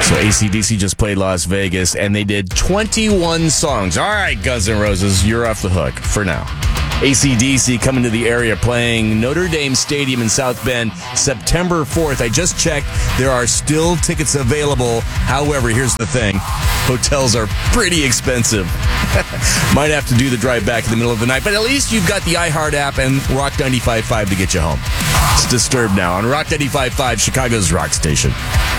So AC/DC just played Las Vegas, and they did 21 songs. All right, Guns N' Roses, you're off the hook for now. AC/DC coming to the area playing Notre Dame Stadium in South Bend September 4th. I just checked. There are still tickets available. However, here's the thing. Hotels are pretty expensive. Might have to do the drive back in the middle of the night, but at least you've got the iHeart app and Rock 95.5 to get you home. It's Disturbed now on Rock 95.5, Chicago's rock station.